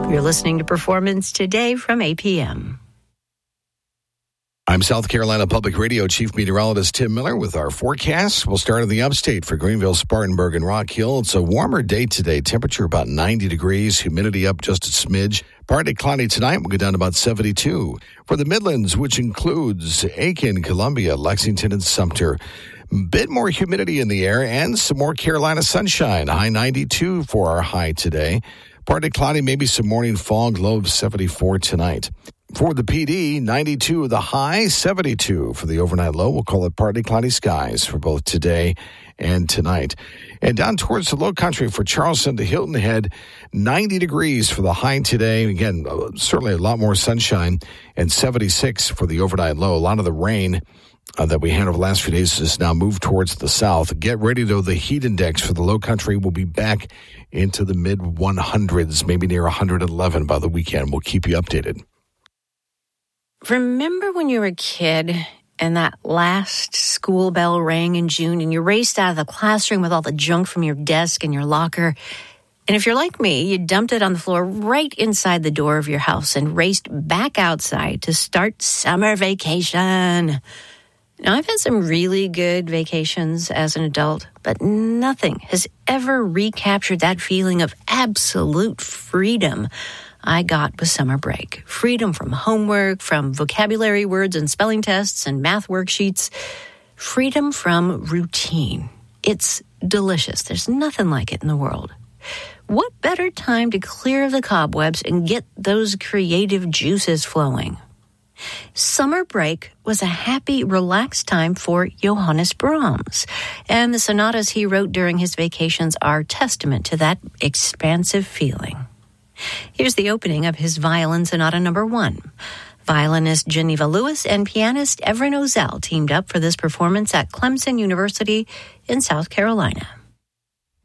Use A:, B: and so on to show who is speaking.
A: You're listening to Performance Today from APM.
B: I'm South Carolina Public Radio Chief Meteorologist Tim Miller with our forecast. We'll start in the upstate for Greenville, Spartanburg, and Rock Hill. It's a warmer day today. Temperature about 90 degrees. Humidity up just a smidge. Partly cloudy tonight. We'll go down to about 72. For the Midlands, which includes Aiken, Columbia, Lexington, and Sumter, a bit more humidity in the air and some more Carolina sunshine. High 92 for our high today. Partly cloudy, maybe some morning fog. Low of 74 tonight. For the PD, 92 the high, 72 for the overnight low. We'll call it partly cloudy skies for both today and tonight. And down towards the low country for Charleston to Hilton Head, 90 degrees for the high today. Again, certainly a lot more sunshine, and 76 for the overnight low. A lot of the rain that we had over the last few days has now moved towards the south. Get ready, though. The heat index for the low country will be back into the mid-100s, maybe near 111 by the weekend. We'll keep you updated.
A: Remember when you were a kid and that last school bell rang in June and you raced out of the classroom with all the junk from your desk and your locker? And if you're like me, you dumped it on the floor right inside the door of your house and raced back outside to start summer vacation. Now, I've had some really good vacations as an adult, but nothing has ever recaptured that feeling of absolute freedom I got with summer break. Freedom from homework, from vocabulary words and spelling tests and math worksheets. Freedom from routine. It's delicious. There's nothing like it in the world. What better time to clear the cobwebs and get those creative juices flowing? Summer break was a happy, relaxed time for Johannes Brahms, and the sonatas he wrote during his vacations are testament to that expansive feeling. Here's the opening of his Violin Sonata No. 1. Violinist Geneva Lewis and pianist Evren Ozel teamed up for this performance at Clemson University in South Carolina.